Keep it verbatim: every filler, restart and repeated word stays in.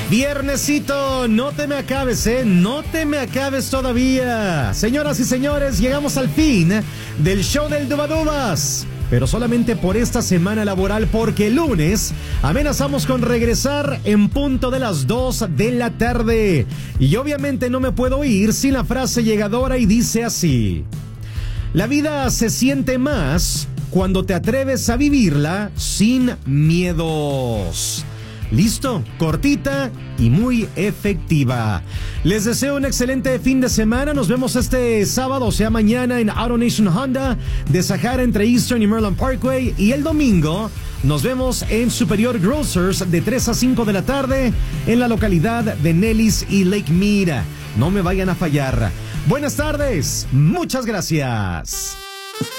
Viernesito, no te me acabes, ¿eh? No te me acabes todavía. Señoras y señores, llegamos al fin del show del Dubadubas. Pero solamente por esta semana laboral, porque el lunes amenazamos con regresar en punto de las dos de la tarde. Y obviamente no me puedo ir sin la frase llegadora y dice así: la vida se siente más cuando te atreves a vivirla sin miedos. ¿Listo? Cortita y muy efectiva. Les deseo un excelente fin de semana. Nos vemos este sábado, o sea mañana, en Auto Nation Honda de Sahara entre Eastern y Maryland Parkway. Y el domingo nos vemos en Superior Grocers de tres a cinco de la tarde en la localidad de Nellis y Lake Mead. No me vayan a fallar. Buenas tardes. Muchas gracias.